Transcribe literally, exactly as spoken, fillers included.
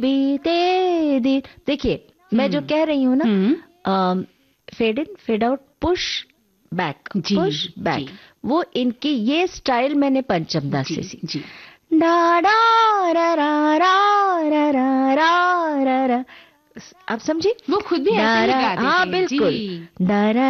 बीते दिन, देखिए मैं जो कह रही हूँ ना, fade in fade out, push back, push back, वो इनकी ये स्टाइल मैंने पंचम दास से सीखी। डा डा रा रा रा रा रा रा रा, आप समझी? वो खुद भी ऐसे ही गाते थे। हाँ बिल्कुल, डा